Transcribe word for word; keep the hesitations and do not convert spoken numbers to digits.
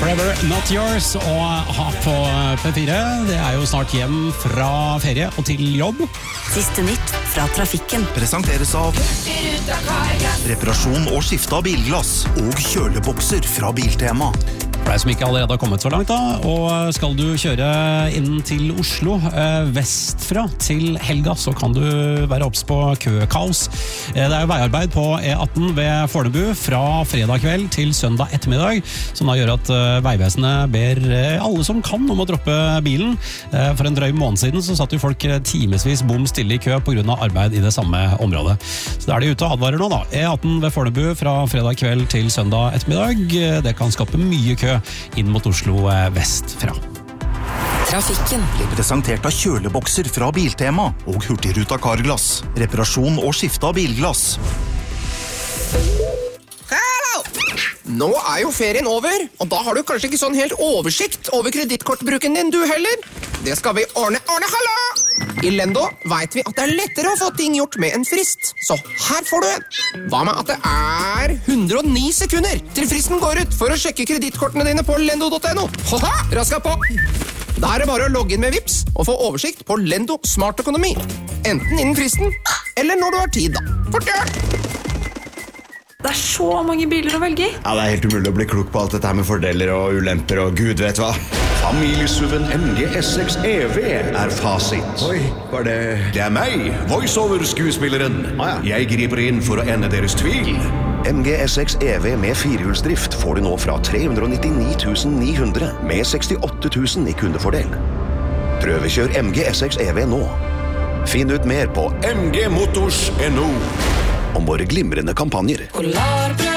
Forever Not Yours og ha på P fire. Det er jo snart hjem fra ferie og til jobb. Siste nytt fra trafikken. Presenteres av reparasjon og skifte av bilglass og kjølebokser fra Biltema. For deg som ikke allerede har kommet så langt da, og skal du kjøre inn til Oslo eh, vestfra til helga, så kan du være obs på køkaos. Eh, det er jo veiarbeid på E atten ved Fornebu fra fredag kveld til søndag ettermiddag, som da gjør at eh, Veivesenet ber eh, alle som kan om å droppe bilen. Eh, for en drøy måned siden så satt jo folk timesvis bom stille i kø på grunn av arbeid i det samme området. Så da er de ute og advarer nå da. E atten ved Fornebu fra fredag kveld til søndag ettermiddag. Det kan skape mye kø inn mot Oslo vestfra. Trafikken Blir presentert av kjølebokser fra Biltema og Hurtigruta Carglass. Reparasjon og skifte av bilglass. Hallo! Nå er jo ferien over, og da har du kanskje ikke sånn helt oversikt over kredittkortbruken din du heller. Det skal vi ordne. Ordne, hallo! I Lendo vet vi at det er lettere å få ting gjort med en frist. Så her får du en. Hva med at det er hundre og ni sekunder til fristen går ut for å sjekke kredittkortene dine på lendo punktum no? Haha, raska på! Da er det bare å logge inn med Vips og få oversikt på Lendo Smart Økonomi. Enten innen fristen, eller når du har tid da. Fort gjør! Det er så mange biler å velge i. Ja, det er helt umulig å bli klok på alt dette her med fordeler og ulemper og gud vet hva. Familiesuven M G S seks E V er fasit. Oi, var det... Det er meg, voiceover-skuespilleren. Ah, ja. Jeg griper inn for å ende deres tvil. M G S seks E V med firehjulsdrift får du nå fra tre hundre nittini tusen ni hundre med sekstiåtte tusen i kundefordel. Prøvekjør M G S seks E V nå. Finn ut mer på M G Motors punktum no. om våre glimrende kampanjer. Polarbrød